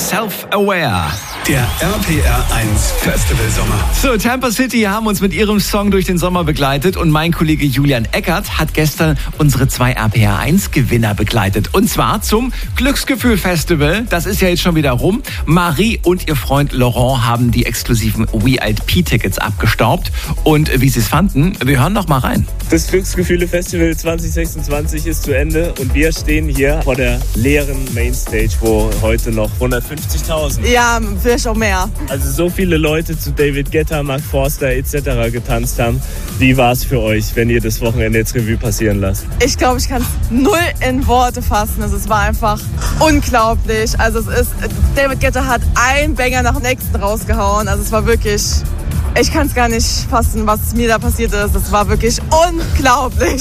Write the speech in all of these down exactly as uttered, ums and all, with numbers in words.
Self-Aware. Der R P R eins Festival Sommer. So, Tampa City haben uns mit ihrem Song durch den Sommer begleitet und mein Kollege Julian Eckert hat gestern unsere zwei R P R eins Gewinner begleitet. Und zwar zum Glücksgefühl Festival. Das ist ja jetzt schon wieder rum. Marie und ihr Freund Laurent haben die exklusiven V I P-Tickets abgestaubt. Und wie sie es fanden, wir hören noch mal rein. Das Glücksgefühle Festival zwanzig sechsundzwanzig ist zu Ende und wir stehen hier vor der leeren Mainstage, wo heute noch hundertfünfzigtausend. Ja, vielleicht auch mehr. Also so viele Leute zu David Guetta, Mark Forster et cetera getanzt haben. Wie war es für euch, wenn ihr das Wochenende jetzt Revue passieren lasst? Ich glaube, ich kann es null in Worte fassen. Also es war einfach unglaublich. Also es ist, David Guetta hat einen Banger nach dem nächsten rausgehauen. Also es war wirklich... Ich kann es gar nicht fassen, was mir da passiert ist. Das war wirklich unglaublich.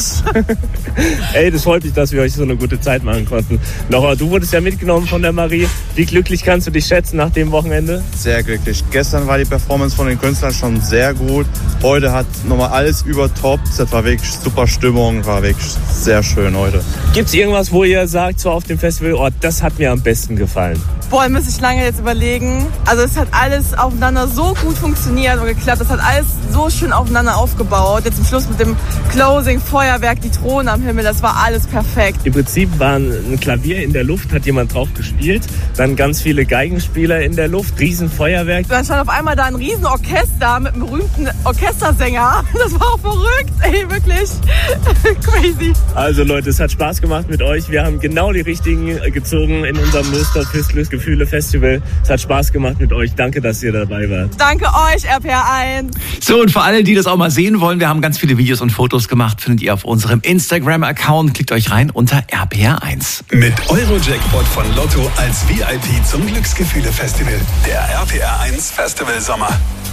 Ey, das freut mich, dass wir euch so eine gute Zeit machen konnten. Laura, du wurdest ja mitgenommen von der Marie. Wie glücklich kannst du dich schätzen nach dem Wochenende? Sehr glücklich. Gestern war die Performance von den Künstlern schon sehr gut. Heute hat nochmal alles übertoppt. Das war wirklich super Stimmung, war wirklich sehr schön heute. Gibt es irgendwas, wo ihr sagt, so auf dem Festival, oh, das hat mir am besten gefallen? Boah, müsste ich lange jetzt überlegen. Also es hat alles aufeinander so gut funktioniert und geklappt. Das hat alles so schön aufeinander aufgebaut. Jetzt zum Schluss mit dem Closing, Feuerwerk, die Drohnen am Himmel, das war alles perfekt. Im Prinzip war ein Klavier in der Luft, hat jemand drauf gespielt. Dann ganz viele Geigenspieler in der Luft, Riesenfeuerwerk. Dann stand auf einmal da ein Riesenorchester mit einem berühmten Orchestersänger. Das war auch verrückt, ey, wirklich crazy. Also Leute, es hat Spaß gemacht mit euch. Wir haben genau die richtigen gezogen in unserem Lust fürs Glücksgefühle Festival. Es hat Spaß gemacht mit euch. Danke, dass ihr dabei wart. Danke euch, R P R eins. So, und für alle, die das auch mal sehen wollen, wir haben ganz viele Videos und Fotos gemacht, findet ihr auf unserem Instagram-Account. Klickt euch rein unter R P R eins. Mit Euro-Jackpot von Lotto als V I P zum Glücksgefühle Festival. Der R P R eins Festival Sommer.